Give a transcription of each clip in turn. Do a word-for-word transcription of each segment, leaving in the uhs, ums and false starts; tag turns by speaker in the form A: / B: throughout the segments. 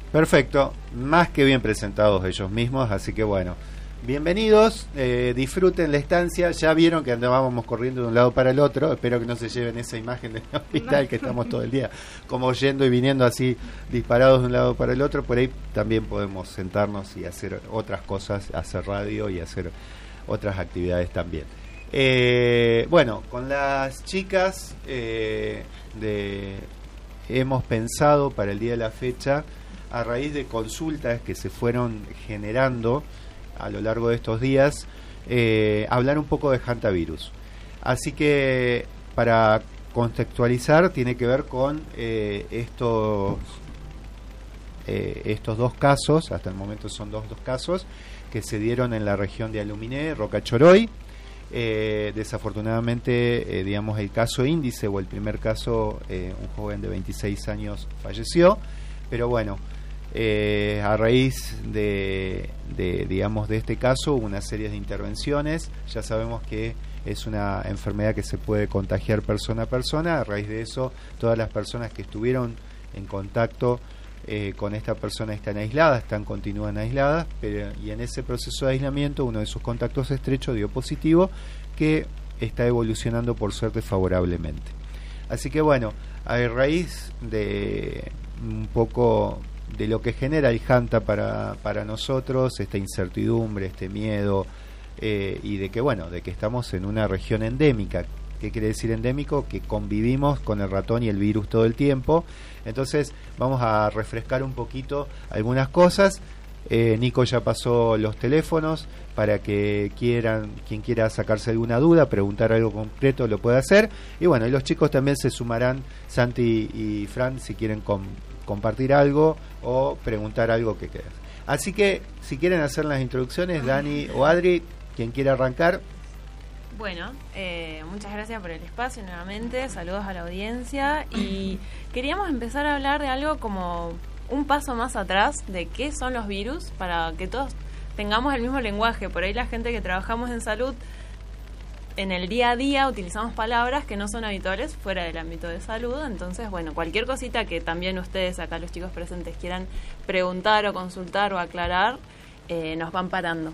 A: Perfecto, más que bien presentados ellos mismos, así que bueno, bienvenidos, eh, disfruten la estancia. Ya vieron que andábamos corriendo de un lado para el otro, espero que no se lleven esa imagen del hospital que estamos todo el día como yendo y viniendo así disparados de un lado para el otro. Por ahí también podemos sentarnos y hacer otras cosas, hacer radio y hacer otras actividades también. Eh, bueno, con las chicas eh, de, hemos pensado para el día de la fecha, a raíz de consultas que se fueron generando a lo largo de estos días, eh, hablar un poco de hantavirus. Así que para contextualizar tiene que ver con eh, estos eh, estos dos casos, hasta el momento son dos, dos casos que se dieron en la región de Aluminé, Rocachoroy. Eh, desafortunadamente, eh, digamos, el caso índice o el primer caso, eh, un joven de veintiséis años falleció, pero bueno, eh, a raíz de, de, digamos, de este caso hubo una serie de intervenciones. Ya sabemos que es una enfermedad que se puede contagiar persona a persona. A raíz de eso, todas las personas que estuvieron en contacto Eh, con esta persona están aisladas, están continúan aisladas, pero, y en ese proceso de aislamiento uno de sus contactos estrechos dio positivo, que está evolucionando por suerte favorablemente. Así que bueno, a raíz de un poco de lo que genera el Hanta para, para nosotros, esta incertidumbre, este miedo, eh, y de que bueno, de que estamos en una región endémica. ¿Qué quiere decir endémico? Que convivimos con el ratón y el virus todo el tiempo. Entonces vamos a refrescar un poquito algunas cosas. eh, Nico ya pasó los teléfonos para que quieran, quien quiera sacarse alguna duda, preguntar algo concreto, lo puede hacer. Y bueno, y los chicos también se sumarán, Santi y Fran, si quieren com- compartir algo o preguntar algo que quieran. Así que si quieren hacer las introducciones, Dani o Adri, quien quiera arrancar.
B: Bueno, eh, muchas gracias por el espacio nuevamente, saludos a la audiencia, y queríamos empezar a hablar de algo como un paso más atrás de qué son los virus, para que todos tengamos el mismo lenguaje. Por ahí la gente que trabajamos en salud, en el día a día utilizamos palabras que no son habituales fuera del ámbito de salud. Entonces, bueno, cualquier cosita que también ustedes acá, los chicos presentes, quieran preguntar o consultar o aclarar, eh, nos van parando.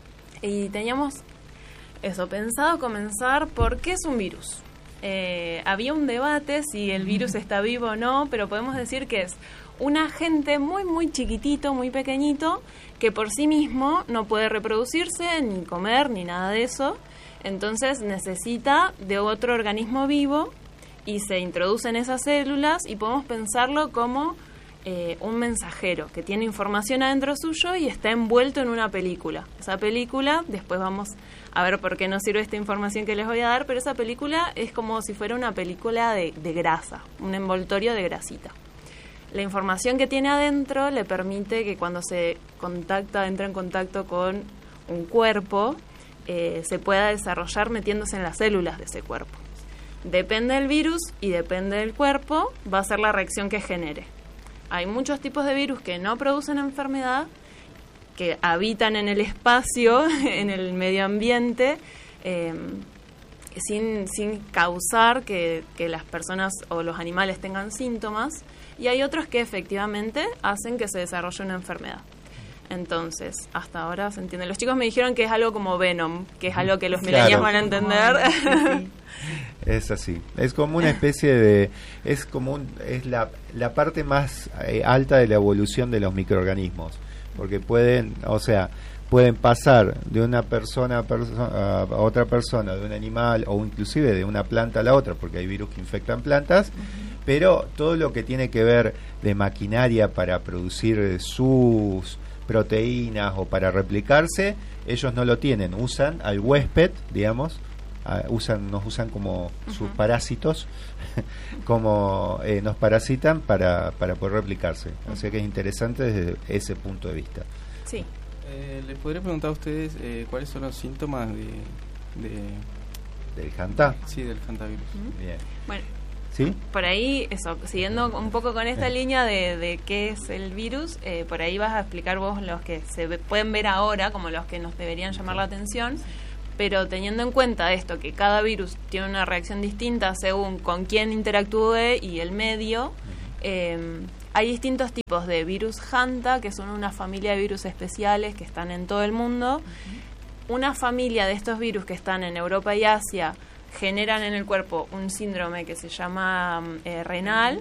B: Y teníamos eso, pensado comenzar por qué es un virus. Eh, había un debate si el virus está vivo o no, pero podemos decir que es un agente muy muy chiquitito, muy pequeñito, que por sí mismo no puede reproducirse, ni comer, ni nada de eso. Entonces necesita de otro organismo vivo y se introduce en esas células, y podemos pensarlo como eh, un mensajero que tiene información adentro suyo y está envuelto en una película. Esa película, después vamos a ver por qué nos sirve esta información que les voy a dar, pero esa película es como si fuera una película de, de grasa, un envoltorio de grasita. La información que tiene adentro le permite que cuando se contacta, entra en contacto con un cuerpo, eh, se pueda desarrollar metiéndose en las células de ese cuerpo. Depende del virus y depende del cuerpo, va a ser la reacción que genere. Hay muchos tipos de virus que no producen enfermedad, que habitan en el espacio, en el medio ambiente, eh, sin, sin causar que, que las personas o los animales tengan síntomas, y hay otros que efectivamente hacen que se desarrolle una enfermedad. Entonces, hasta ahora se entiende. Los chicos me dijeron que es algo como Venom, que es algo que los millennials
A: Claro.
B: van a entender.
C: Sí.
A: Es así, es como una especie de, es como un, es la, la parte más eh, alta de la evolución de los microorganismos, porque pueden, o sea, pueden pasar de una persona a, perso- a otra persona, de un animal o inclusive de una planta a la otra, porque hay virus que infectan plantas, uh-huh. Pero todo lo que tiene que ver de maquinaria para producir sus proteínas o para replicarse, ellos no lo tienen, usan al huésped, digamos, Uh, usan nos usan como uh-huh. sus parásitos, como eh, nos parasitan para, para poder replicarse. Uh-huh. O sea que es interesante desde ese punto de vista.
B: Sí.
C: Eh, ¿Les podría preguntar a ustedes eh, cuáles son los síntomas de, de
A: del Hanta?
C: Sí, del hantavirus.
B: Uh-huh.
A: Bien.
B: Bueno,
A: ¿sí?
B: Por ahí, eso, siguiendo un poco con esta eh. línea de, de qué es el virus, eh, por ahí vas a explicar vos los que se ve, pueden ver ahora como los que nos deberían llamar la atención. Pero teniendo en cuenta esto, que cada virus tiene una reacción distinta según con quién interactúe y el medio, eh, hay distintos tipos de virus Hanta, que son una familia de virus especiales que están en todo el mundo. Uh-huh. Una familia de estos virus que están en Europa y Asia generan en el cuerpo un síndrome que se llama eh, renal,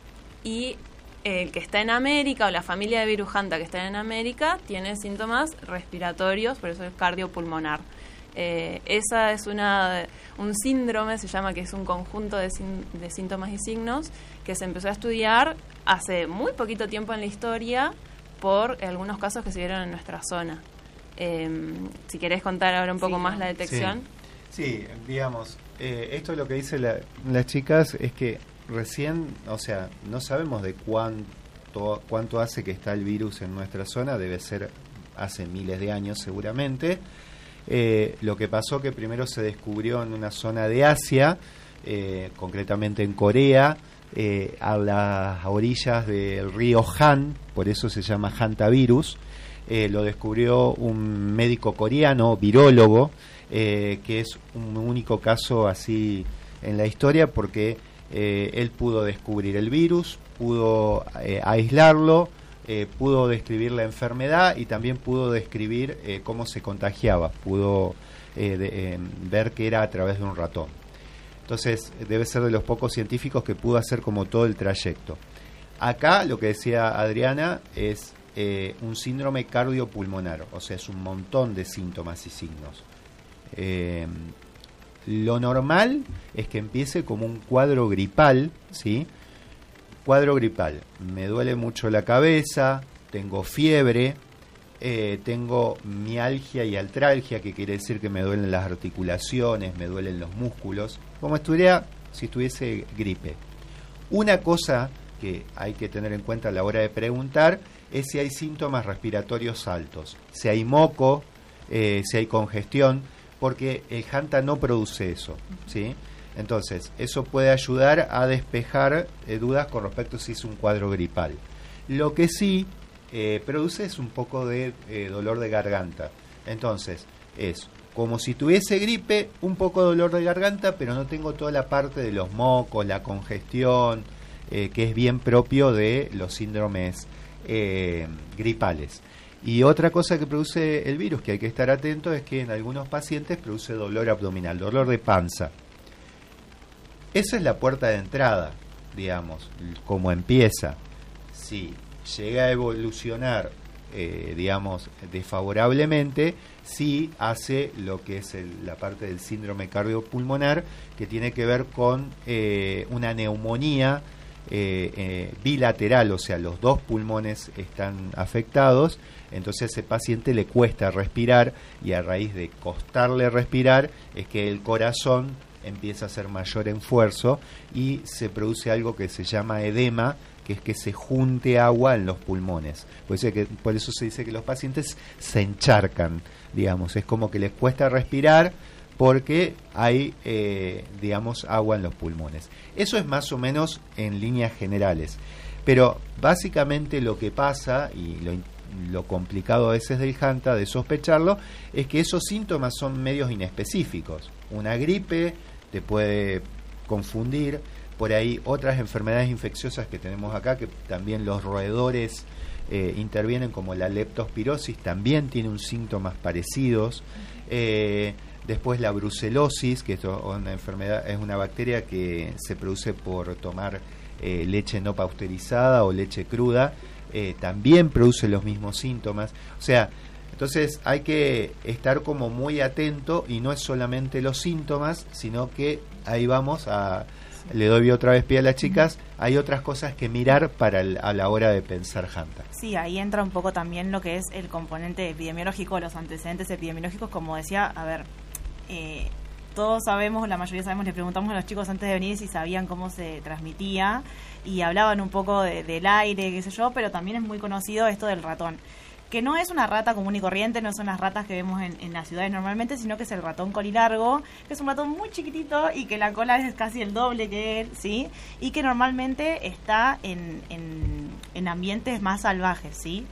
B: y el que está en América, o la familia de virus Hanta que está en América, tiene síntomas respiratorios, por eso es cardiopulmonar. Eh, esa es una un síndrome, se llama, que es un conjunto de, sin, de síntomas y signos que se empezó a estudiar hace muy poquito tiempo en la historia por algunos casos que se dieron en nuestra zona. Eh, si querés contar ahora un poco sí, más la detección.
A: Sí, sí digamos, eh, esto es lo que dicen la, las chicas, es que recién, o sea, no sabemos de cuánto, cuánto hace que está el virus en nuestra zona, debe ser hace miles de años seguramente. Eh, lo que pasó que primero se descubrió en una zona de Asia, eh, concretamente en Corea, eh, a las orillas del río Han, por eso se llama hantavirus. Eh, lo descubrió un médico coreano, virólogo, eh, que es un único caso así en la historia, porque eh, él pudo descubrir el virus, pudo eh, aislarlo, Eh, pudo describir la enfermedad y también pudo describir eh, cómo se contagiaba, pudo eh, de, eh, ver que era a través de un ratón. Entonces debe ser de los pocos científicos que pudo hacer como todo el trayecto. Acá lo que decía Adriana es eh, un síndrome cardiopulmonar, o sea, es un montón de síntomas y signos. Eh, lo normal es que empiece como un cuadro gripal, ¿sí? Cuadro gripal, me duele mucho la cabeza, tengo fiebre, eh, tengo mialgia y artralgia, que quiere decir que me duelen las articulaciones, me duelen los músculos, como estuviera si estuviese gripe. Una cosa que hay que tener en cuenta a la hora de preguntar es si hay síntomas respiratorios altos, si hay moco, eh, si hay congestión, porque el Hanta no produce eso, ¿sí? Entonces, eso puede ayudar a despejar eh, dudas con respecto a si es un cuadro gripal. Lo que sí eh, produce es un poco de eh, dolor de garganta. Entonces, es como si tuviese gripe, un poco de dolor de garganta, pero no tengo toda la parte de los mocos, la congestión, eh, que es bien propio de los síndromes eh, gripales. Y otra cosa que produce el virus, que hay que estar atento, es que en algunos pacientes produce dolor abdominal, dolor de panza. Esa es la puerta de entrada, digamos, como empieza. Si llega a evolucionar, eh, digamos, desfavorablemente, sí hace lo que es el, la parte del síndrome cardiopulmonar, que tiene que ver con eh, una neumonía eh, eh, bilateral, o sea, los dos pulmones están afectados, entonces a ese paciente le cuesta respirar, y a raíz de costarle respirar es que el corazón empieza a ser mayor esfuerzo y se produce algo que se llama edema, que es que se junte agua en los pulmones. Por eso, que, por eso se dice que los pacientes se encharcan, digamos, es como que les cuesta respirar porque hay, eh, digamos, agua en los pulmones. Eso es más o menos en líneas generales, pero básicamente lo que pasa, y lo lo complicado a veces del Hanta de sospecharlo, es que esos síntomas son medios inespecíficos. Una gripe te puede confundir, por ahí otras enfermedades infecciosas que tenemos acá, que también los roedores eh, intervienen, como la leptospirosis, también tiene un síntomas parecidos. Eh, después la brucelosis, que es una enfermedad, es una bacteria que se produce por tomar eh, leche no pasteurizada o leche cruda, eh, también produce los mismos síntomas. O sea, entonces hay que estar como muy atento, y no es solamente los síntomas, sino que ahí vamos a... Le doy otra vez pie a las chicas, hay otras cosas que mirar para el, a la hora de pensar Hanta.
D: Sí, ahí entra un poco también lo que es el componente epidemiológico, los antecedentes epidemiológicos, como decía, a ver, eh, todos sabemos, la mayoría sabemos, le preguntamos a los chicos antes de venir si sabían cómo se transmitía, y hablaban un poco de, del aire, qué sé yo, pero también es muy conocido esto del ratón, que no es una rata común y corriente, no son las ratas que vemos en, en las ciudades normalmente, sino que es el ratón colilargo, que es un ratón muy chiquitito y que la cola es casi el doble que él, ¿sí? Y que normalmente está en, en, en ambientes más salvajes, ¿sí?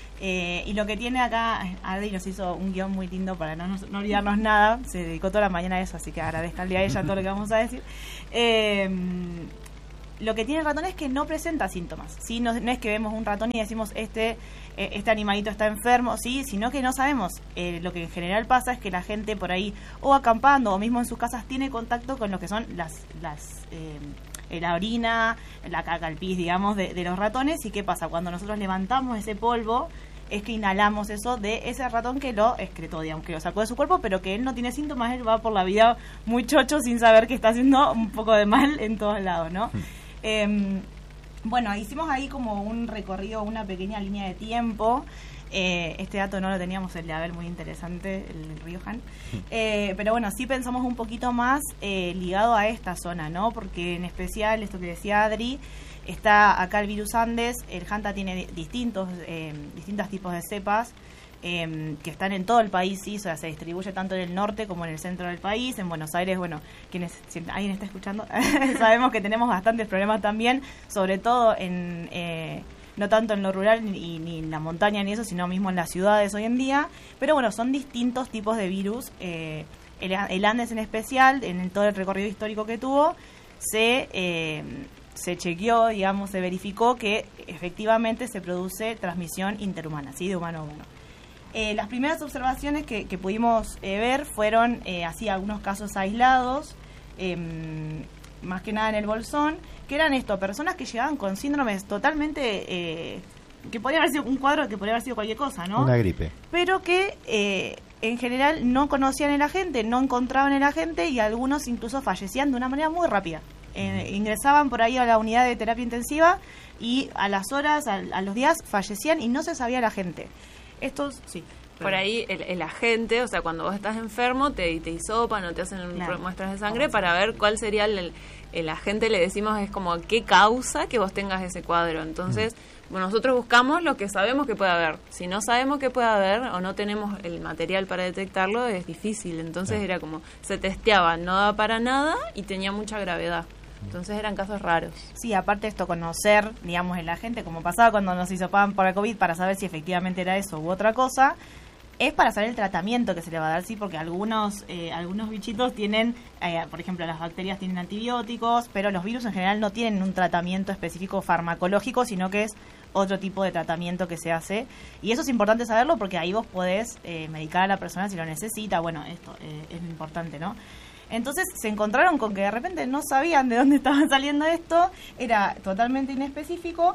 D: Eh, y lo que tiene acá, Ardi nos hizo un guión muy lindo para no, no olvidarnos nada, se dedicó toda la mañana a eso, así que agradezcanle a ella todo lo que vamos a decir. Eh, lo que tiene el ratón es que no presenta síntomas, ¿sí? No, no es que vemos un ratón y decimos este eh, este animalito está enfermo, ¿sí? Sino que no sabemos. Eh, lo que en general pasa es que la gente por ahí, o acampando, o mismo en sus casas, tiene contacto con lo que son las... las eh, la orina, la caca, el pis, digamos, de, de los ratones. ¿Y qué pasa? Cuando nosotros levantamos ese polvo, es que inhalamos eso de ese ratón que lo excretó, digamos, que lo sacó de su cuerpo, pero que él no tiene síntomas, él va por la vida muy chocho sin saber que está haciendo un poco de mal en todos lados, ¿no? eh, bueno, hicimos ahí como un recorrido, una pequeña línea de tiempo. Eh, este dato no lo teníamos, el de Abel, muy interesante, el del Riojan. Eh, pero bueno, sí pensamos un poquito más eh, ligado a esta zona, ¿no? Porque en especial, esto que decía Adri, está acá el virus Andes. El Hanta tiene distintos eh, distintos tipos de cepas eh, que están en todo el país, sí, o sea, se distribuye tanto en el norte como en el centro del país. En Buenos Aires, bueno, quienes, si alguien está escuchando, sabemos que tenemos bastantes problemas también, sobre todo en... Eh, no tanto en lo rural ni, ni en la montaña ni eso, sino mismo en las ciudades hoy en día. Pero bueno, son distintos tipos de virus. Eh, el, el Andes en especial, en el, todo el recorrido histórico que tuvo, se, eh, se chequeó, digamos, se verificó que efectivamente se produce transmisión interhumana, ¿sí? De humano a humano. Eh, las primeras observaciones que, que pudimos eh, ver fueron eh, así algunos casos aislados, eh, más que nada en el Bolsón, que eran esto, personas que llegaban con síndromes totalmente, eh, que podría haber sido un cuadro que podría haber sido cualquier cosa, ¿no?
A: Una gripe.
D: Pero que eh, en general no conocían el agente, no encontraban el agente y algunos incluso fallecían de una manera muy rápida. Eh, ingresaban por ahí a la unidad de terapia intensiva y a las horas, a, a los días, fallecían y no se sabía el agente. Estos, sí.
B: Por ahí el, el agente, o sea, cuando vos estás enfermo, te, te hisopan o te hacen claro. muestras de sangre para ver cuál sería el, el, el agente, le decimos, es como qué causa que vos tengas ese cuadro. Entonces, bueno, nosotros buscamos lo que sabemos que puede haber. Si no sabemos que puede haber o no tenemos el material para detectarlo, es difícil. Entonces sí. Era como, se testeaba, no daba para nada y tenía mucha gravedad. Entonces eran casos raros.
D: Sí, aparte de esto, conocer, digamos, el agente, como pasaba cuando nos hisopaban para COVID, para saber si efectivamente era eso u otra cosa, es para saber el tratamiento que se le va a dar, sí, porque algunos eh, algunos bichitos tienen, eh, por ejemplo, las bacterias tienen antibióticos, pero los virus en general no tienen un tratamiento específico farmacológico, sino que es otro tipo de tratamiento que se hace. Y eso es importante saberlo porque ahí vos podés eh, medicar a la persona si lo necesita. Bueno, esto eh, es importante, ¿no? Entonces se encontraron con que de repente no sabían de dónde estaban saliendo esto, era totalmente inespecífico,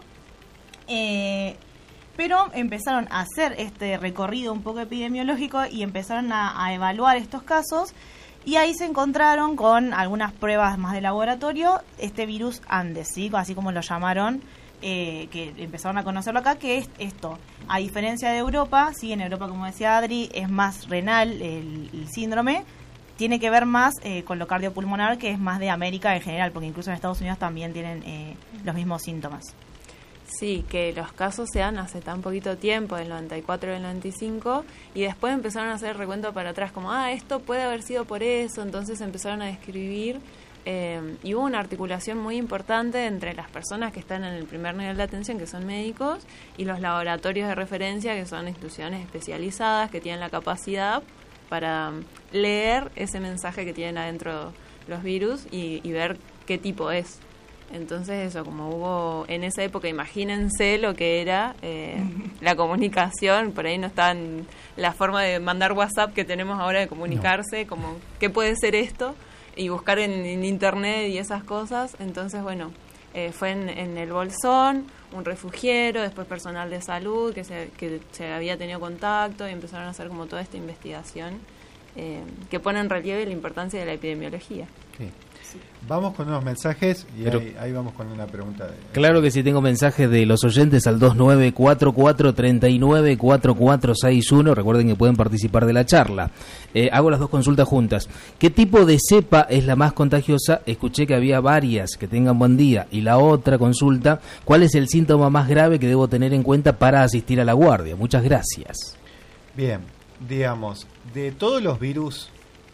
D: eh, pero empezaron a hacer este recorrido un poco epidemiológico y empezaron a, a evaluar estos casos, y ahí se encontraron con algunas pruebas más de laboratorio, este virus Andes, ¿sí? Así como lo llamaron, eh, que empezaron a conocerlo acá, que es esto, a diferencia de Europa, sí, en Europa, como decía Adri, es más renal el, el síndrome, tiene que ver más eh, con lo cardiopulmonar, que es más de América en general, porque incluso en Estados Unidos también tienen eh, los mismos síntomas.
B: Sí, que los casos se dan hace tan poquito tiempo, del noventa y cuatro y del noventa y cinco, y después empezaron a hacer el recuento para atrás, como, ah, esto puede haber sido por eso, entonces empezaron a describir, eh, y hubo una articulación muy importante entre las personas que están en el primer nivel de atención, que son médicos, y los laboratorios de referencia, que son instituciones especializadas, que tienen la capacidad para leer ese mensaje que tienen adentro los virus y, y ver qué tipo es. Entonces eso, como hubo en esa época, imagínense lo que era eh, la comunicación, por ahí no está en la forma de mandar WhatsApp que tenemos ahora de comunicarse, no. Como qué puede ser esto, y buscar en, en internet y esas cosas. Entonces bueno, eh, fue en, en el Bolsón, un refugiero, después personal de salud que se, que se había tenido contacto, y empezaron a hacer como toda esta investigación eh, que pone en relieve la importancia de la epidemiología.
A: Sí. Sí. Vamos con unos mensajes y
E: Pero,
A: ahí, ahí vamos con una pregunta. De,
E: claro que sí, tengo mensajes de los oyentes al dos nueve cuatro cuatro tres nueve cuatro cuatro seis uno. Recuerden que pueden participar de la charla. Eh, hago las dos consultas juntas. ¿Qué tipo de cepa es la más contagiosa? Escuché que había varias. Que tengan buen día. Y la otra consulta, ¿cuál es el síntoma más grave que debo tener en cuenta para asistir a la guardia? Muchas gracias.
A: Bien, digamos, de todos los virus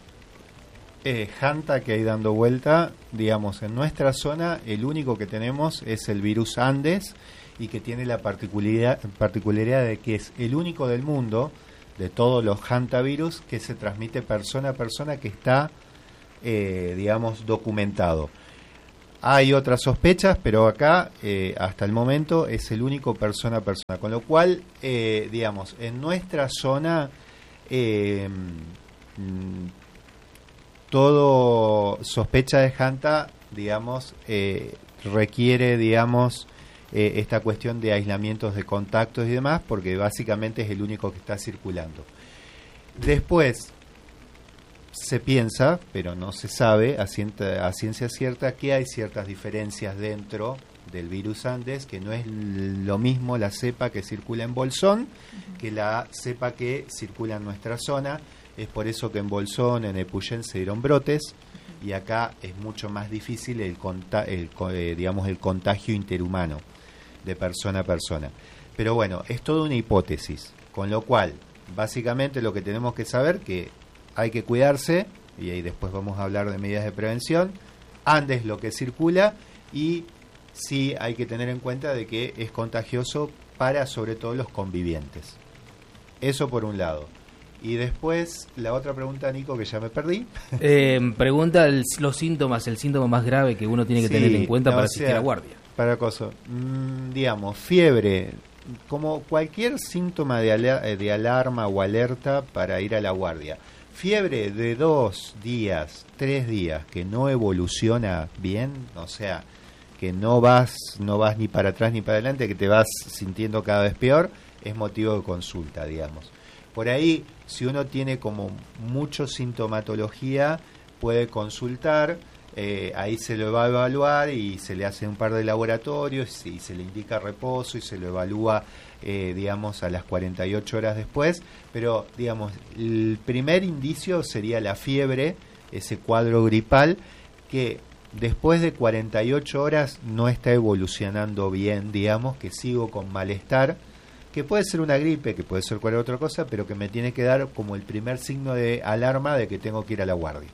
A: Eh, Hanta que hay dando vuelta, digamos, en nuestra zona el único que tenemos es el virus Andes, y que tiene la particularidad, particularidad de que es el único del mundo, de todos los hantavirus, que se transmite persona a persona, que está, eh, digamos, documentado. hay otras sospechas, pero acá, eh, hasta el momento, es el único persona a persona. Con lo cual, eh, digamos, en nuestra zona, eh, mm, todo sospecha de Hanta, digamos, eh, requiere, digamos, eh, esta cuestión de aislamientos de contactos y demás, porque básicamente es el único que está circulando. Después, se piensa, pero no se sabe a, cienta, a ciencia cierta, que hay ciertas diferencias dentro del virus Andes, que no es lo mismo la cepa que circula en Bolsón uh-huh. que la cepa que circula en nuestra zona. Es por eso que en Bolsón, en Epuyén, se dieron brotes, uh-huh. y acá es mucho más difícil el, conta, el, eh, digamos, el contagio interhumano de persona a persona. Pero bueno, es toda una hipótesis, con lo cual, básicamente lo que tenemos que saber que hay que cuidarse, y ahí después vamos a hablar de medidas de prevención. Andes lo que circula, y sí hay que tener en cuenta de que es contagioso para sobre todo los convivientes. Eso por un lado. Y después la otra pregunta, Nico, que ya me perdí.
E: Eh, pregunta el, los síntomas, el síntoma más grave que uno tiene que sí, tener en cuenta
A: no,
E: para
A: o
E: asistir
A: sea,
E: a guardia.
A: Para cosa, mmm, digamos, fiebre, como cualquier síntoma de, ala- de alarma o alerta para ir a la guardia. Fiebre de dos días, tres días, que no evoluciona bien, o sea, que no vas, no vas ni para atrás ni para adelante, que te vas sintiendo cada vez peor, es motivo de consulta, digamos. Por ahí, si uno tiene como mucho sintomatología, puede consultar, eh, ahí se lo va a evaluar y se le hace un par de laboratorios y se le indica reposo y se lo evalúa, eh, digamos, a las cuarenta y ocho horas después. Pero, digamos, el primer indicio sería la fiebre, ese cuadro gripal, que después de cuarenta y ocho horas no está evolucionando bien, digamos, que sigo con malestar, que puede ser una gripe, que puede ser cualquier otra cosa, pero que me tiene que dar como el primer signo de alarma de que tengo que ir a la guardia.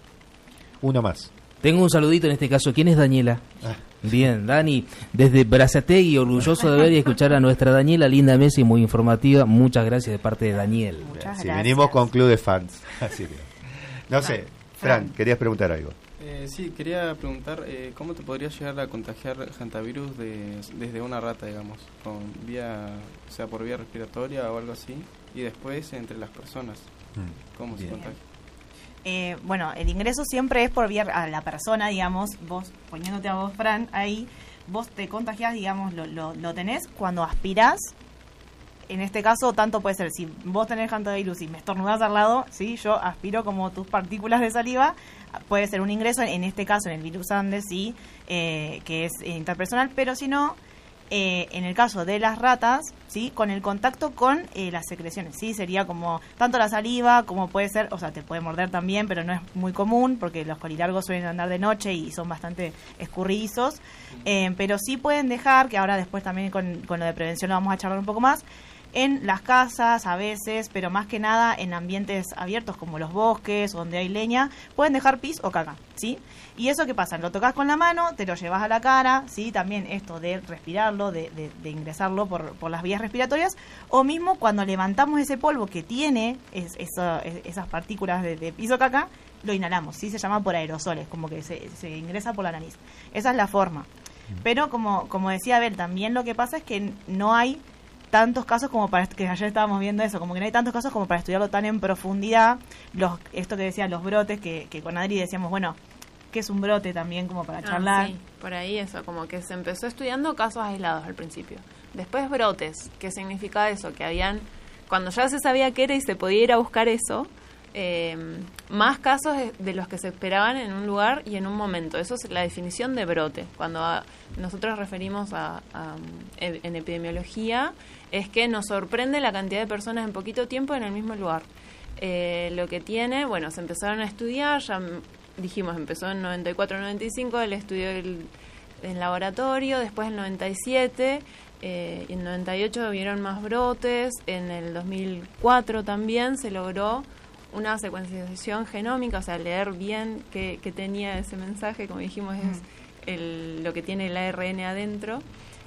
A: Uno más.
E: Tengo un saludito en este caso. ¿Quién es Daniela? Ah. Bien, Dani, desde Berazategui, orgulloso de ver y escuchar a nuestra Daniela, linda Messi, muy informativa. Muchas gracias de parte de Daniel.
D: Muchas
A: sí,
D: gracias.
A: Venimos con club de fans. Así que, no sé, Fran, querías preguntar algo.
C: Eh, sí, quería preguntar, eh, ¿cómo te podría llegar a contagiar hantavirus de, desde una rata, digamos, con vía, o sea, por vía respiratoria o algo así, y después entre las personas? Mm, ¿Cómo bien. se contagia?
D: Eh, bueno, el ingreso siempre es por vía a la persona, digamos, vos poniéndote a vos, Fran, ahí, vos te contagiás, digamos, lo, lo, lo tenés cuando aspirás. En este caso, tanto puede ser, si vos tenés hantavirus y me estornudás al lado, ¿sí? Yo aspiro como tus partículas de saliva, puede ser un ingreso, en este caso en el virus Andes, sí, eh, que es interpersonal, pero si no, eh, en el caso de las ratas, sí, con el contacto con eh, las secreciones, sí, sería como tanto la saliva como puede ser, o sea, te puede morder también, pero no es muy común porque los colilargos suelen andar de noche y son bastante escurridizos, eh, pero sí pueden dejar, que ahora después también con, con lo de prevención lo vamos a charlar un poco más, en las casas a veces, pero más que nada en ambientes abiertos como los bosques, donde hay leña, pueden dejar pis o caca, ¿sí? ¿Y eso qué pasa? Lo tocas con la mano, te lo llevas a la cara, ¿sí? También esto de respirarlo, de, de, de ingresarlo por, por las vías respiratorias, o mismo cuando levantamos ese polvo que tiene es, eso, es, esas partículas de, de pis o caca, lo inhalamos, ¿sí? Se llama por aerosoles, como que se, se ingresa por la nariz. Esa es la forma. Pero como, como decía Abel, también lo que pasa es que no hay tantos casos como para, que ayer estábamos viendo eso, como que no hay tantos casos como para estudiarlo tan en profundidad, los esto que decía, los brotes, que, que con Adri decíamos, bueno, ¿qué es un brote también como para charlar?
B: Ah, sí, por ahí eso, como que se empezó estudiando casos aislados al principio. Después brotes, ¿qué significa eso? Que habían, cuando ya se sabía qué era y se podía ir a buscar eso, eh, más casos de los que se esperaban en un lugar y en un momento. Eso es la definición de brote. Cuando a, nosotros referimos a, a en epidemiología, es que nos sorprende la cantidad de personas en poquito tiempo en el mismo lugar. Eh, lo que tiene, bueno, se empezaron a estudiar, ya dijimos, empezó en noventa y cuatro noventa y cinco el estudio del, del laboratorio, después en noventa y siete, eh, en noventa y ocho vieron más brotes, en el dos mil cuatro también se logró una secuenciación genómica, o sea, leer bien qué, qué tenía ese mensaje, como dijimos, mm. es el, lo que tiene el A R N adentro.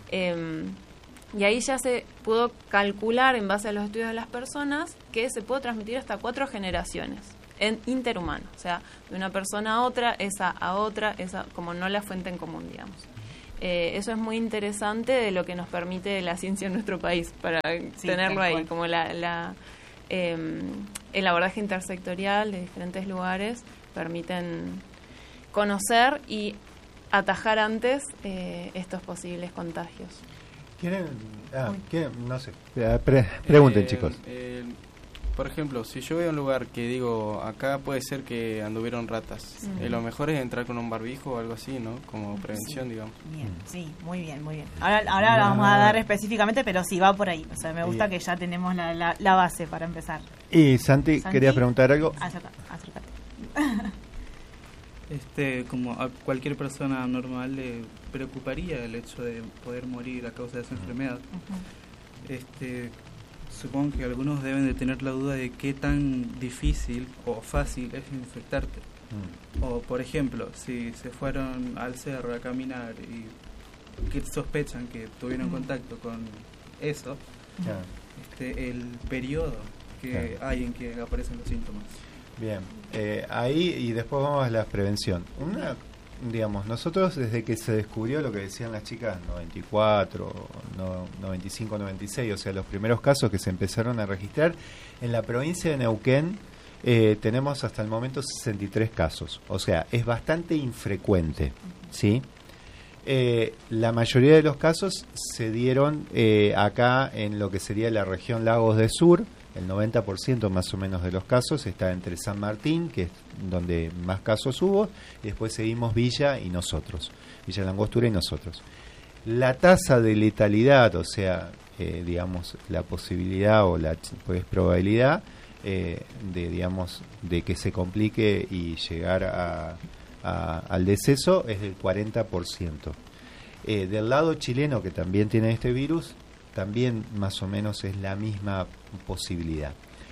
B: Eh, y ahí ya se pudo calcular, en base a los estudios de las personas, que se puede transmitir hasta cuatro generaciones. en, interhumano, o sea, de una persona a otra, esa a otra, esa como no la fuente en común, digamos. Eh, eso es muy interesante de lo que nos permite la ciencia en nuestro país, para
D: Sí,
B: tenerlo ahí,
D: cual.
B: como la, la eh, el abordaje intersectorial de diferentes lugares permiten conocer y atajar antes eh, estos posibles contagios.
A: ¿Quieren? Ah, ¿quieren? No sé. Eh, pre- pregunten,
C: Eh,
A: chicos.
C: eh, por ejemplo, si yo voy a un lugar que digo, acá puede ser que anduvieron ratas,
B: Mm.
C: eh, lo mejor es entrar con un barbijo o algo así, ¿no? Como prevención, digamos.
D: Bien, sí, muy bien, muy bien. Ahora, ahora la vamos a dar específicamente, pero sí va por ahí. O sea, me gusta
A: Bien.
D: que ya tenemos la, la, la base para empezar.
A: Y Santi,
D: Santi.
A: ¿querías preguntar algo?
D: Acerca, acércate.
F: Este, como a cualquier persona normal le preocuparía el hecho de poder morir a causa de esa enfermedad.
D: Ujú.
F: Este, supongo que algunos deben de tener la duda de qué tan difícil o fácil es infectarte.
A: Mm.
F: O, por ejemplo, si se fueron al cerro a caminar y que sospechan que tuvieron
D: Ujú.
F: contacto con eso,
A: Ya.
F: este, el periodo que
A: Claro.
F: hay en que aparecen los síntomas.
A: Bien, eh, ahí y después vamos a la prevención. Una, digamos, nosotros desde que se descubrió lo que decían las chicas, noventa y cuatro, no, noventa y cinco, noventa y seis, o sea, los primeros casos que se empezaron a registrar, en la provincia de Neuquén eh, tenemos hasta el momento sesenta y tres casos, o sea, es bastante infrecuente, ¿sí? Eh, la mayoría de los casos se dieron eh, acá en lo que sería la región Lagos del Sur. El noventa por ciento más o menos de los casos está entre San Martín, que es donde más casos hubo, y después seguimos Villa y nosotros, Villa Langostura y nosotros. La tasa de letalidad, o sea, eh, digamos, la posibilidad o la pues, probabilidad eh, de, digamos, de que se complique y llegar a, a, al deceso es del cuarenta por ciento. Eh, del lado chileno, que también tiene este virus, también más o menos es la misma posibilidad.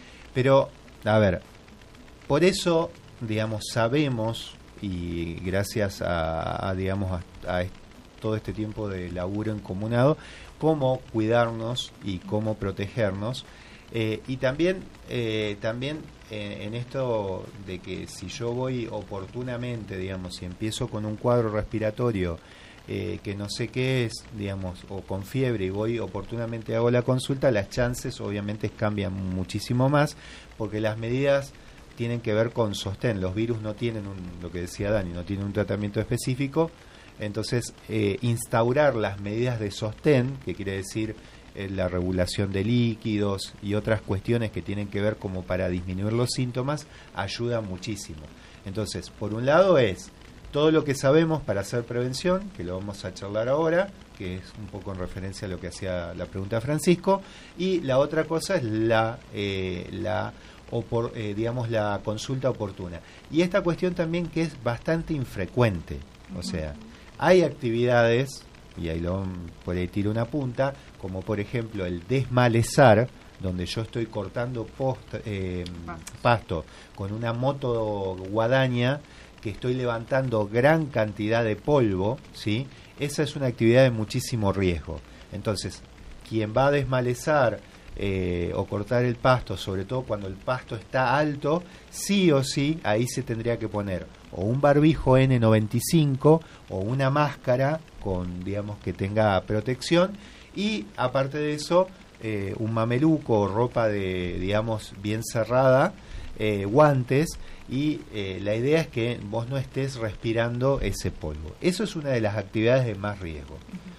A: Pero, a ver, por eso, digamos, sabemos, y gracias a, a digamos, a, a est- todo este tiempo de laburo encomunado, cómo cuidarnos y cómo protegernos. Eh, y también, eh, también eh, en esto de que si yo voy oportunamente, digamos, si empiezo con un cuadro respiratorio, Eh, que no sé qué es, digamos, o con fiebre y voy oportunamente hago la consulta, las chances obviamente cambian muchísimo más, porque las medidas tienen que ver con sostén. Los virus no tienen un, lo que decía Dani, no tienen un tratamiento específico. Entonces, eh, instaurar las medidas de sostén, que quiere decir eh, la regulación de líquidos y otras cuestiones que tienen que ver como para disminuir los síntomas, ayuda muchísimo. Entonces, por un lado es todo lo que sabemos para hacer prevención, que lo vamos a charlar ahora, que es un poco en referencia a lo que hacía la pregunta de Francisco, y la otra cosa es la, eh, la opor, eh, digamos, la consulta oportuna. Y esta cuestión también que es bastante infrecuente, o sea, hay actividades, y ahí lo, por ahí tiro una punta, como por ejemplo el desmalezar, donde yo estoy cortando post, eh, pasto con una moto guadaña, que estoy levantando gran cantidad de polvo, ¿sí? Esa es una actividad de muchísimo riesgo. Entonces, quien va a desmalezar eh, o cortar el pasto, sobre todo cuando el pasto está alto, sí o sí, ahí se tendría que poner o un barbijo ene noventa y cinco o una máscara con, digamos, que tenga protección, y aparte de eso, eh, un mameluco o ropa de, digamos, bien cerrada, eh, guantes, y eh, la idea es que vos no estés respirando ese polvo. Eso es una de las actividades de más riesgo.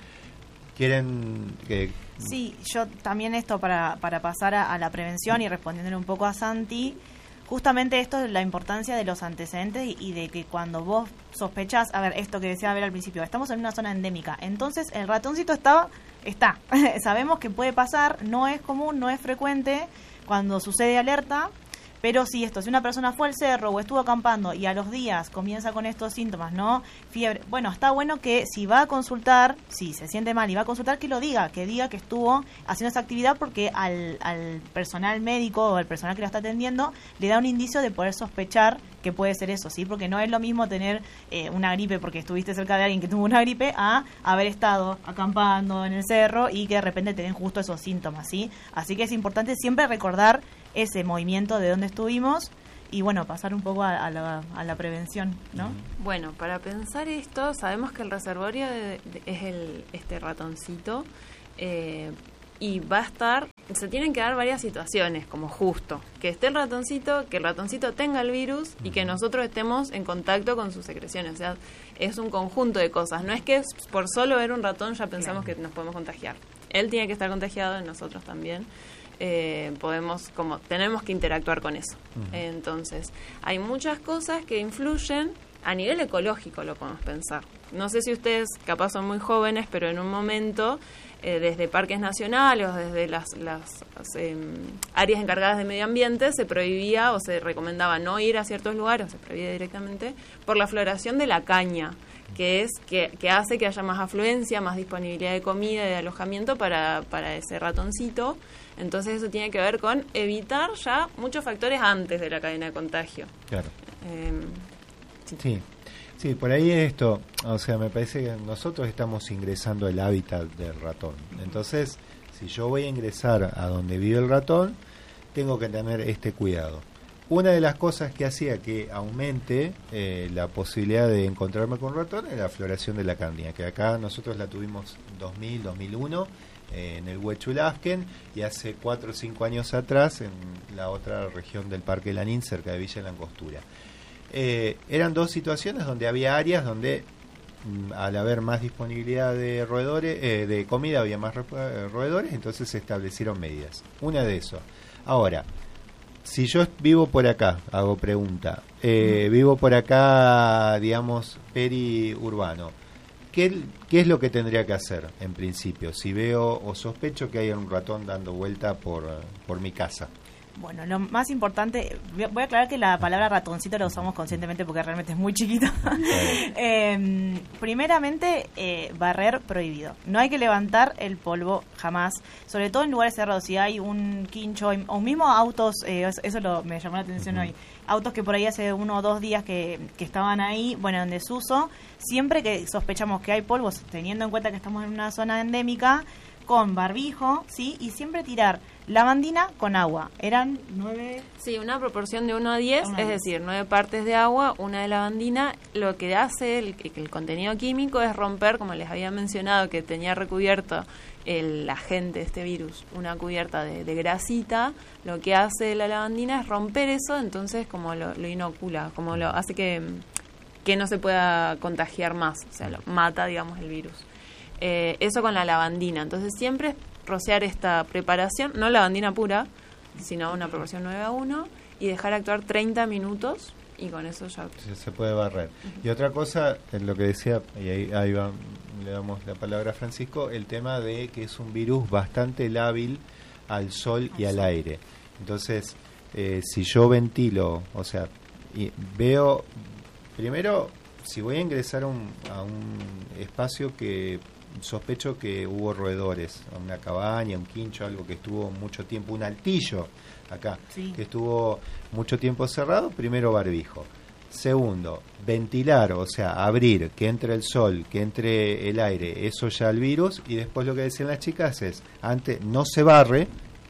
A: ¿Quieren que...?
D: Sí, yo también esto para, para pasar a, a la prevención y respondiéndole un poco a Santi, justamente esto es la importancia de los antecedentes y, y de que cuando vos sospechás, a ver, esto que decía Abel al principio, estamos en una zona endémica, entonces el ratoncito estaba, está, sabemos que puede pasar, no es común, no es frecuente cuando sucede alerta. Pero si esto, si una persona fue al cerro o estuvo acampando y a los días comienza con estos síntomas, ¿no? Fiebre. Bueno, está bueno que si va a consultar, si se siente mal y va a consultar, que lo diga, que diga que estuvo haciendo esa actividad, porque al, al personal médico o al personal que lo está atendiendo le da un indicio de poder sospechar que puede ser eso, ¿sí? Porque no es lo mismo tener eh, una gripe porque estuviste cerca de alguien que tuvo una gripe a haber estado acampando en el cerro y que de repente te den justo esos síntomas, ¿sí? Así que es importante siempre recordar ese movimiento de donde estuvimos y bueno, pasar un poco a, a, la, a la prevención, ¿no?
B: Bueno, para pensar esto, sabemos que el reservorio de, de, es el este ratoncito, eh, y va a estar, se tienen que dar varias situaciones, como justo, que esté el ratoncito, que el ratoncito tenga el virus y que nosotros estemos en contacto con sus secreciones. O sea, es un conjunto de cosas. No es que por solo ver un ratón ya pensamos claro. que nos podemos contagiar. Él tiene que estar contagiado y nosotros también. Eh, podemos, como, tenemos que interactuar con eso. Uh-huh. Entonces, hay muchas cosas que influyen. A nivel ecológico lo podemos pensar. No sé si ustedes capaz son muy jóvenes, pero en un momento, eh, desde parques nacionales o desde las, las eh, áreas encargadas de medio ambiente, se prohibía o se recomendaba no ir a ciertos lugares, o se prohibía directamente, por la floración de la caña, que es que, que hace que haya más afluencia, más disponibilidad de comida y de alojamiento para, para ese ratoncito. Entonces eso tiene que ver con evitar ya muchos factores antes de la cadena de contagio.
A: Claro.
B: Eh,
A: Sí, sí, por ahí esto, o sea, me parece que nosotros estamos ingresando al hábitat del ratón. Entonces, si yo voy a ingresar a donde vive el ratón, tengo que tener este cuidado. Una de las cosas que hacía que aumente eh, la posibilidad de encontrarme con ratón es la floración de la cándida, que acá nosotros la tuvimos en dos mil, dos mil uno, eh, en el Huechulasquen, y hace cuatro o cinco años atrás en la otra región del Parque Lanín, cerca de Villa La Angostura. Eh, eran dos situaciones donde había áreas donde mm, al haber más disponibilidad de roedores, eh, de comida había más ro- roedores, entonces se establecieron medidas. Una de eso. Ahora, si yo vivo por acá, hago pregunta, eh, vivo por acá, digamos, periurbano, ¿qué, ¿qué es lo que tendría que hacer en principio? Si veo o sospecho que hay un ratón dando vuelta por, por mi casa.
D: Bueno, lo más importante, voy a aclarar que la palabra ratoncito la usamos conscientemente porque realmente es muy chiquita. eh, primeramente, eh, barrer prohibido. No hay que levantar el polvo jamás, sobre todo en lugares cerrados. Si hay un quincho o mismo autos, eh, eso lo, me llamó la atención uh-huh. hoy, autos que por ahí hace uno o dos días que, que estaban ahí, bueno, en desuso, siempre que sospechamos que hay polvos, teniendo en cuenta que estamos en una zona endémica, con barbijo, ¿sí? Y siempre tirar lavandina con agua. Eran nueve...
B: Sí, una proporción de uno a diez, es decir, nueve partes de agua, una de lavandina. Lo que hace el, el contenido químico es romper, como les había mencionado, que tenía recubierto el agente de este virus, una cubierta de, de grasita. Lo que hace la lavandina es romper eso, entonces como lo, lo inocula, como lo hace que, que no se pueda contagiar más, o sea, lo mata, digamos, el virus. Eh, eso con la lavandina. Entonces siempre rociar esta preparación, no lavandina pura, sino una proporción nueve a uno, y dejar actuar treinta minutos y con eso ya
A: se, se puede barrer. Uh-huh. Y otra cosa, en lo que decía, y ahí, ahí va, le damos la palabra a Francisco, el tema de que es un virus bastante lábil al sol y al aire. Entonces, eh, si yo ventilo, o sea, y veo, primero, si voy a ingresar a un, a un espacio que sospecho que hubo roedores, una cabaña, un quincho, algo que estuvo mucho tiempo, un altillo acá, sí. que estuvo mucho tiempo cerrado, primero barbijo. Segundo, ventilar, o sea, abrir, que entre el sol, que entre el aire, eso ya el virus. Y después lo que decían las chicas es, antes no se barre,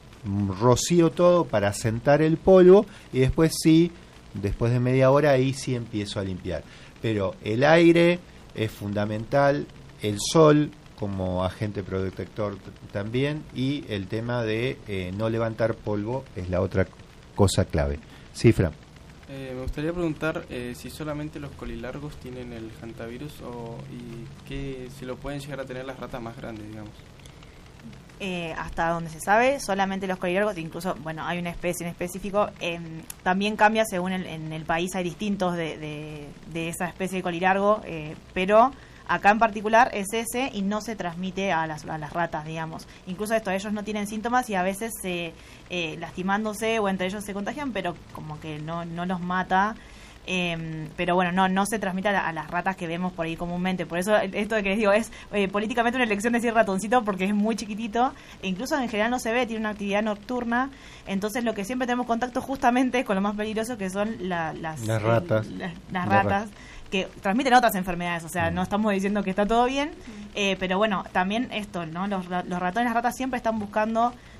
A: rocío todo para asentar el polvo, y después sí, después de media hora, ahí sí empiezo a limpiar. Pero el aire es fundamental, el sol como agente protector t- también, y el tema de eh, no levantar polvo es la otra cosa clave. Sí, Fran.
C: Eh, me gustaría preguntar eh, si solamente los colilargos tienen el hantavirus o y que si lo pueden llegar a tener las ratas más grandes, digamos.
D: Eh, hasta donde se sabe, solamente los colilargos, incluso, bueno, hay una especie en específico, eh, también cambia según el, en el país, hay distintos de, de, de esa especie de colilargo, eh, pero acá en particular es ese y no se transmite a las, a las ratas, digamos. Incluso esto, ellos no tienen síntomas y a veces se, eh, lastimándose o entre ellos se contagian, pero como que no, no los mata. Eh, pero bueno, no no se transmite a, la, a las ratas que vemos por ahí comúnmente. Por eso esto de que les digo es eh, políticamente una elección decir ratoncito porque es muy chiquitito e incluso en general no se ve, tiene una actividad nocturna. Entonces lo que siempre tenemos contacto justamente es con lo más peligroso, que son la, las,
A: las ratas,
D: el, las, las ratas que transmiten otras enfermedades. O sea, mm. no estamos diciendo que está todo bien, eh, pero bueno, también esto, ¿no? Los, los ratones y las ratas siempre están buscando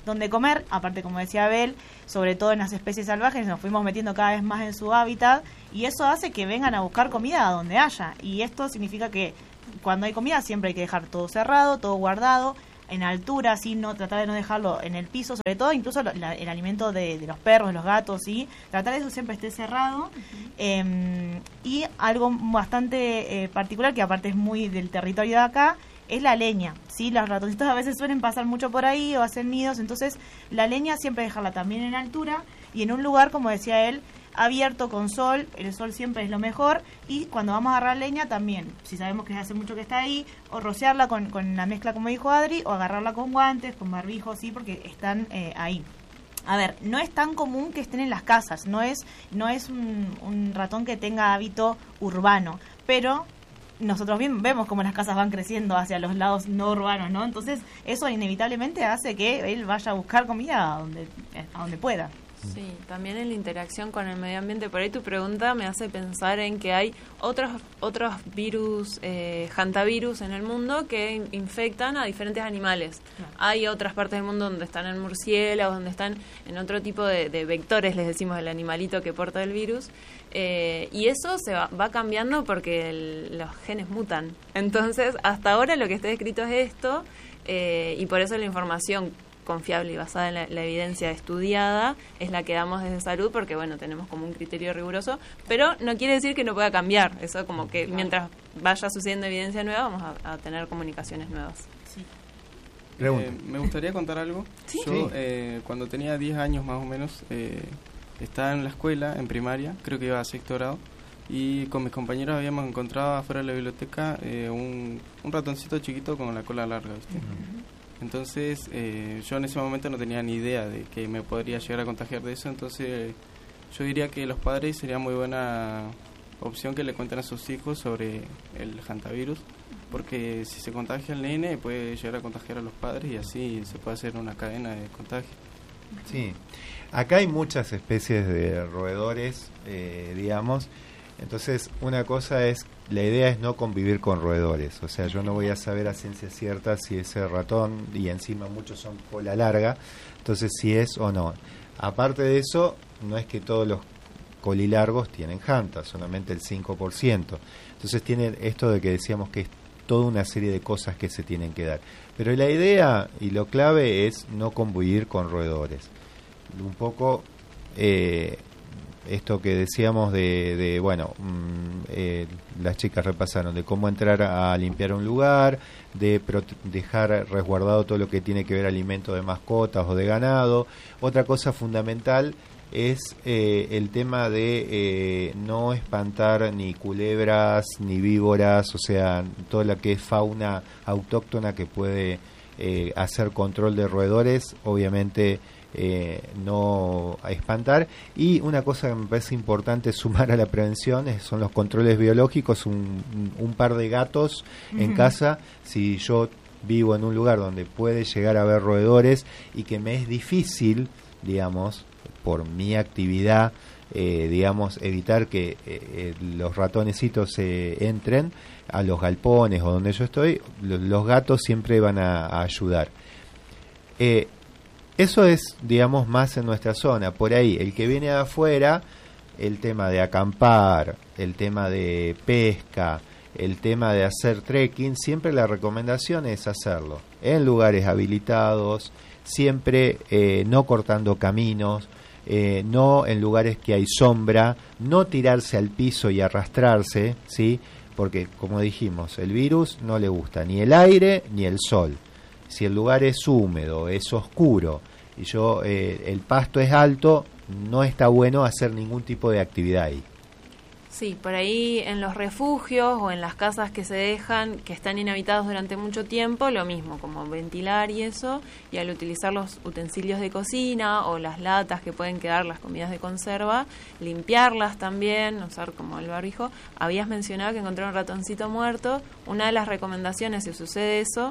D: donde comer. Aparte, como decía Abel, sobre todo en las especies salvajes, nos fuimos metiendo cada vez más en su hábitat y eso hace que vengan a buscar comida a donde haya. Y esto significa que cuando hay comida siempre hay que dejar todo cerrado, todo guardado, en altura, ¿sí? No, tratar de no dejarlo en el piso, sobre todo incluso lo, la, el alimento de, de los perros, de los gatos, ¿sí? Tratar de eso siempre esté cerrado. Uh-huh. eh, y algo bastante eh, particular, que aparte es muy del territorio de acá, es la leña, ¿sí? Los ratoncitos a veces suelen pasar mucho por ahí o hacen nidos, entonces la leña siempre dejarla también en altura y en un lugar, como decía él, abierto con sol. El sol siempre es lo mejor, y cuando vamos a agarrar leña también, si sabemos que hace mucho que está ahí, o rociarla con, con la mezcla como dijo Adri, o agarrarla con guantes, con barbijo, sí, porque están eh, ahí. A ver, no es tan común que estén en las casas, no es no es un, un ratón que tenga hábito urbano, pero nosotros bien vemos cómo las casas van creciendo hacia los lados no urbanos, ¿no? Entonces eso inevitablemente hace que él vaya a buscar comida a donde, a donde pueda.
B: Sí, también en la interacción con el medio ambiente. Por ahí tu pregunta me hace pensar en que hay otros otros virus, eh, hantavirus en el mundo que in- infectan a diferentes animales. Claro. Hay otras partes del mundo donde están en murciélagos, donde están en otro tipo de, de vectores, les decimos, el animalito que porta el virus. Eh, y eso se va, va cambiando porque el, los genes mutan. Entonces, hasta ahora lo que está descrito es esto, eh, y por eso la información confiable y basada en la, la evidencia estudiada es la que damos desde salud, porque bueno, tenemos como un criterio riguroso, pero no quiere decir que no pueda cambiar. Eso como que mientras vaya sucediendo evidencia nueva vamos a, a tener comunicaciones nuevas.
D: Sí.
C: Eh, me gustaría contar algo.
B: ¿Sí?
C: Yo
A: Sí.
C: eh, cuando tenía diez años más o menos, eh, estaba en la escuela, en primaria, creo que iba a sexto grado, y con mis compañeros habíamos encontrado afuera de la biblioteca eh, un, un ratoncito chiquito con la cola larga, ¿viste? Uh-huh. Entonces eh, yo en ese momento no tenía ni idea de que me podría llegar a contagiar de eso, entonces yo diría que los padres sería muy buena opción que le cuenten a sus hijos sobre el hantavirus, porque si se contagia el nene puede llegar a contagiar a los padres y así se puede hacer una cadena de contagio.
A: Sí, acá hay muchas especies de roedores, eh, digamos. Entonces, una cosa es, la idea es no convivir con roedores, o sea, yo no voy a saber a ciencia cierta si ese ratón, y encima muchos son cola larga, entonces si es o no. Aparte de eso, no es que todos los colilargos tienen hanta, solamente el cinco por ciento. Entonces tiene esto de que decíamos que es toda una serie de cosas que se tienen que dar. Pero la idea y lo clave es no convivir con roedores. Un poco... Eh, esto que decíamos de, de bueno, mmm, eh, las chicas repasaron de cómo entrar a limpiar un lugar, de prote- dejar resguardado todo lo que tiene que ver alimento de mascotas o de ganado. Otra cosa fundamental es eh, el tema de eh, no espantar ni culebras ni víboras, o sea, toda la que es fauna autóctona que puede eh, hacer control de roedores, obviamente Eh, no a espantar. Y una cosa que me parece importante sumar a la prevención es, son los controles biológicos. Un, un par de gatos uh-huh. en casa, si yo vivo en un lugar donde puede llegar a haber roedores y que me es difícil, digamos, por mi actividad, eh, digamos, evitar que eh, los ratonecitos eh, entren a los galpones o donde yo estoy, los, los gatos siempre van a, a ayudar. eh, Eso es, digamos, más en nuestra zona. Por ahí, el que viene de afuera, el tema de acampar, el tema de pesca, el tema de hacer trekking, siempre la recomendación es hacerlo en lugares habilitados, siempre eh, no cortando caminos, eh, no en lugares que hay sombra, no tirarse al piso y arrastrarse, ¿sí? Porque, como dijimos, el virus no le gusta ni el aire ni el sol. Si el lugar es húmedo, es oscuro y yo eh, el pasto es alto, no está bueno hacer ningún tipo de actividad ahí.
B: Sí, por ahí en los refugios o en las casas que se dejan, que están inhabitados durante mucho tiempo, lo mismo, como ventilar y eso, y al utilizar los utensilios de cocina o las latas que pueden quedar, las comidas de conserva, limpiarlas también, usar como el barbijo. Habías mencionado que encontraron un ratoncito muerto. Una de las recomendaciones, si sucede eso,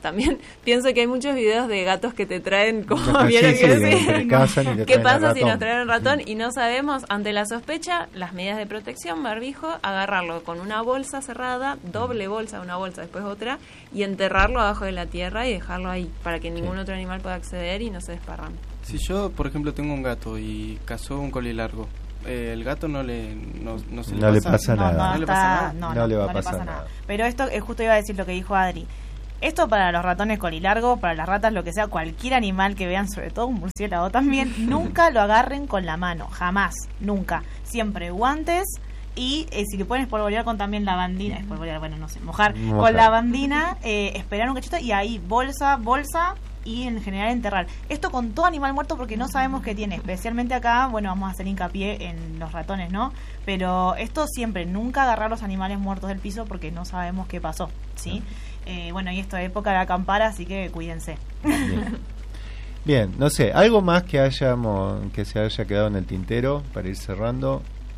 B: también pienso que hay muchos videos de gatos que te traen como
A: Sí,
B: vieron
A: sí,
B: que
A: que
B: sí.
A: te cazan y te
B: ¿Qué
A: traen
B: pasa
A: al
B: si
A: ratón?
B: nos traen el ratón y no sabemos? Ante la sospecha, las medidas de protección, barbijo, agarrarlo con una bolsa cerrada, doble bolsa, una bolsa, después otra, y enterrarlo abajo de la tierra y dejarlo ahí para que ningún
A: Sí.
B: otro animal pueda acceder y no se desparrame.
C: Si yo, por ejemplo, tengo un gato y cazó un colilargo, eh, el gato no le no, no se
A: No
C: le
A: le
C: pasa.
A: pasa
D: no,
A: nada.
D: no,
C: No le
D: está-
C: pasa nada.
D: no,
A: No
D: no,
A: le va a
D: no
A: pasar nada.
D: Pero esto, eh, justo iba a decir lo que dijo Adri. Esto para los ratones colilargos, para las ratas, lo que sea, cualquier animal que vean, sobre todo un murciélago también, nunca lo agarren con la mano, jamás, nunca. Siempre guantes y eh, si le pueden espolvorear con también lavandina, espolvorear, bueno, no sé, mojar,
A: Mojar.
D: con lavandina, eh, esperar un cachito y ahí bolsa, bolsa y en general enterrar. Esto con todo animal muerto porque no sabemos qué tiene, especialmente acá, bueno, vamos a hacer hincapié en los ratones, ¿no? Pero esto siempre, nunca agarrar los animales muertos del piso porque no sabemos qué pasó, ¿sí? Eh, bueno, y esto es época de acampar, así que cuídense.
A: Bien. Bien, no sé, algo más que hayamos que se haya quedado en el tintero para ir cerrando.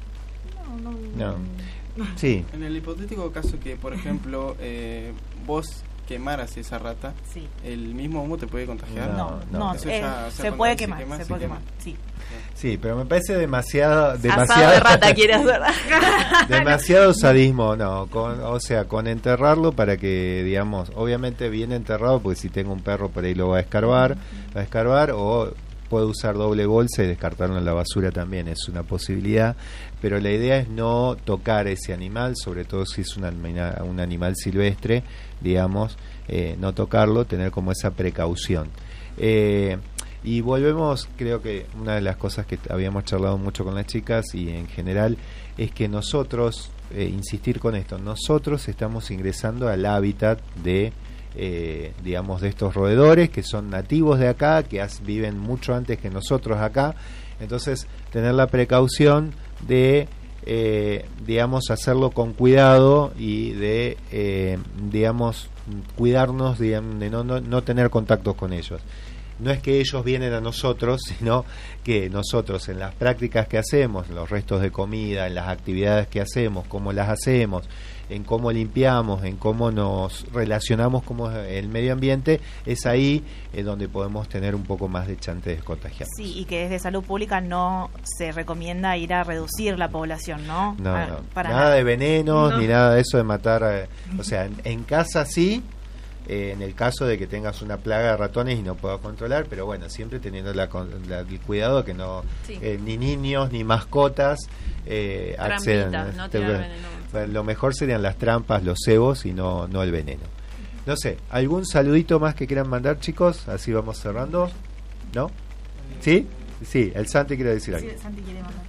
A: No. Sí.
C: En el hipotético caso que, por ejemplo, eh, vos quemaras esa rata,
D: Sí.
C: ¿el mismo humo te puede contagiar?
A: No,
D: No, no,
C: Eso
D: eh,
C: ya- ya
D: se
C: cuando
D: puede
C: se
D: quemar,
C: quema,
D: se
C: se
D: puede
C: quema.
D: quemar, sí.
A: Sí, pero me parece demasiado
B: Asado
A: demasiado
B: de rata quiere hacer.
A: demasiado sadismo, no, con, o sea, con enterrarlo para que, digamos, obviamente bien enterrado, porque si tengo un perro por ahí lo va a escarbar, va a escarbar, o puedo usar doble bolsa y descartarlo en la basura también, es una posibilidad, pero la idea es no tocar ese animal, sobre todo si es un, anima- un animal silvestre, digamos, eh, no tocarlo, tener como esa precaución. Eh, y volvemos, creo que una de las cosas que habíamos charlado mucho con las chicas y en general es que nosotros, eh, insistir con esto, nosotros estamos ingresando al hábitat de, eh, digamos, de estos roedores que son nativos de acá, que as- viven mucho antes que nosotros acá, entonces tener la precaución de, eh, digamos, hacerlo con cuidado y de, eh, digamos, cuidarnos, digamos, de no, no, no tener contactos con ellos. No es que ellos vienen a nosotros, sino que nosotros en las prácticas que hacemos, en los restos de comida, en las actividades que hacemos, cómo las hacemos, en cómo limpiamos, en cómo nos relacionamos con el medio ambiente, es ahí eh, donde podemos tener un poco más de chance de contagiarnos.
D: Sí, y que desde salud pública no se recomienda ir a reducir la población, ¿no?
A: No,
D: Ah,
A: no.
D: para
A: nada de venenos,
B: No.
A: ni nada de eso de matar. eh, o sea, en, en casa sí, eh, en el caso de que tengas una plaga de ratones y no puedas controlar, pero bueno, siempre teniendo la, con- la- el cuidado que no
B: Sí.
A: eh, ni niños ni mascotas eh, accedan.
B: Trampitas, no
A: Este,
B: tirar
A: bueno,
B: veneno.
A: bueno, lo mejor serían las trampas, los cebos y no, no el veneno. No sé, ¿algún saludito más que quieran mandar, chicos? Así vamos cerrando. ¿No? ¿Sí? Sí, el Santi quiere decir algo.
D: Sí, Santi quiere mandar.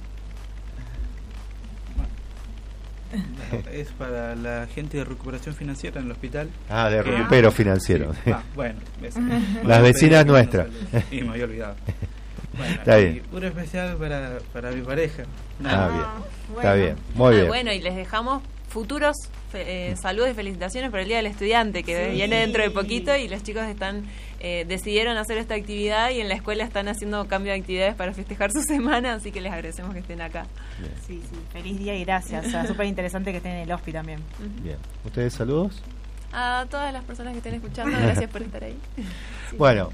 F: Es para la gente de recuperación financiera en el hospital.
A: Ah, de
F: Eh,
A: recupero financiero.
F: sí. Ah, bueno, ves.
A: Las vecinas nuestras.
F: Y me había olvidado. Bueno,
A: Está
F: y
A: bien.
F: uno especial para, para mi pareja.
A: Ah,
F: Nada.
A: bien.
D: bueno.
A: Está bien, muy
B: Ah,
A: bien.
B: bueno, y les dejamos futuros fe- eh, saludos y felicitaciones por el Día del Estudiante, que
D: Sí.
B: viene dentro de poquito, y los chicos están eh, decidieron hacer esta actividad y en la escuela están haciendo cambio de actividades para festejar su semana, así que les agradecemos que estén acá.
D: Sí, sí, feliz día y gracias. O sea, súper interesante que estén en el hospital también.
A: Bien. ¿Ustedes saludos?
B: A todas las personas que estén escuchando, gracias por estar ahí.
A: Bueno,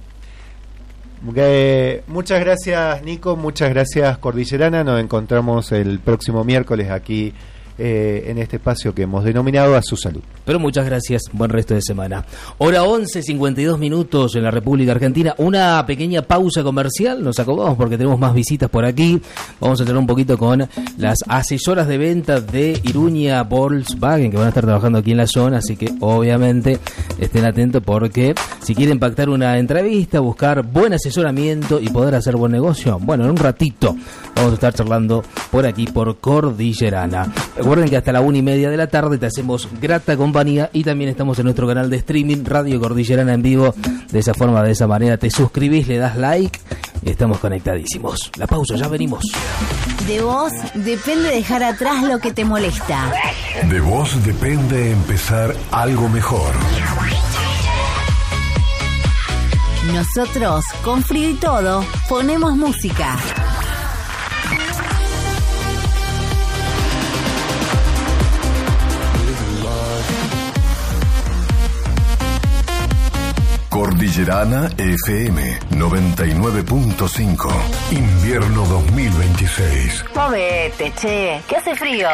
A: que- muchas gracias Nico, muchas gracias Cordillerana. Nos encontramos el próximo miércoles aquí eh, en este espacio que hemos denominado A Su Salud.
E: Pero muchas gracias, buen resto de semana. Hora once, cincuenta y dos minutos en la República Argentina. Una pequeña pausa comercial, nos acomodamos porque tenemos más visitas por aquí. Vamos a tener un poquito con las asesoras de venta de Iruña Volkswagen, que van a estar trabajando aquí en la zona, así que obviamente estén atentos porque si quieren pactar una entrevista, buscar buen asesoramiento y poder hacer buen negocio, bueno, en un ratito vamos a estar charlando por aquí, por Cordillerana. Recuerden que hasta la una y media de la tarde te hacemos grata compañía y también estamos en nuestro canal de streaming Radio Cordillerana en vivo. De esa forma, de esa manera te suscribís, le das like y estamos conectadísimos. La pausa, ya venimos.
G: De vos depende dejar atrás lo que te molesta.
H: De vos depende empezar algo mejor.
G: Nosotros, con frío y todo, ponemos música.
H: Cordillerana F M noventa y nueve punto cinco. Invierno dos mil veintiséis.
G: Movete, che, que hace frío.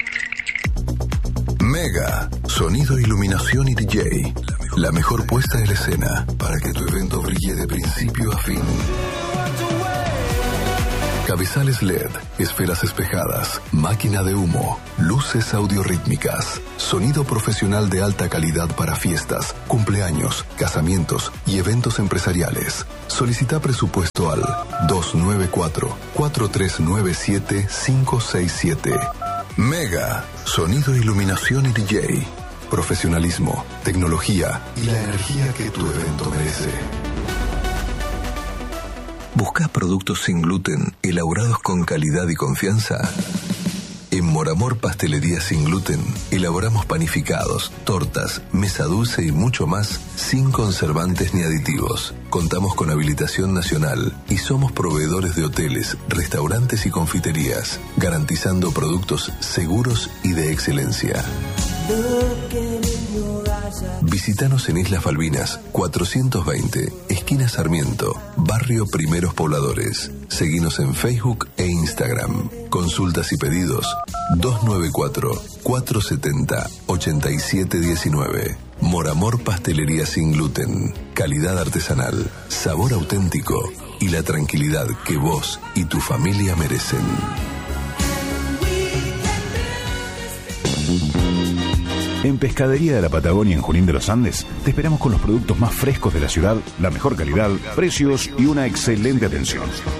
H: Mega, sonido, iluminación y D J. La mejor puesta en la escena para que tu evento brille de principio a fin. Cabezales L E D, esferas espejadas, máquina de humo, luces audiorítmicas, sonido profesional de alta calidad para fiestas, cumpleaños, casamientos y eventos empresariales. Solicita presupuesto al dos nueve cuatro, cuatro tres nueve siete, cinco seis siete. Mega, sonido, iluminación y D J. Profesionalismo, tecnología y la energía que tu evento merece. ¿Buscas productos sin gluten, elaborados con calidad y confianza? En Moramor Pastelería Sin Gluten elaboramos panificados, tortas, mesa dulce y mucho más sin conservantes ni aditivos. Contamos con habilitación nacional y somos proveedores de hoteles, restaurantes y confiterías, garantizando productos seguros y de excelencia. Visítanos en Islas Malvinas, cuatrocientos veinte, esquina Sarmiento, barrio Primeros Pobladores. Seguinos en Facebook e Instagram. Consultas y pedidos dos nueve cuatro, cuatro siete cero, ocho siete uno nueve. Moramor Pastelería Sin Gluten. Calidad artesanal, sabor auténtico y la tranquilidad que vos y tu familia merecen.
I: En Pescadería de la Patagonia en Junín de los Andes, te esperamos con los productos más frescos de la ciudad, la mejor calidad, precios y una excelente atención.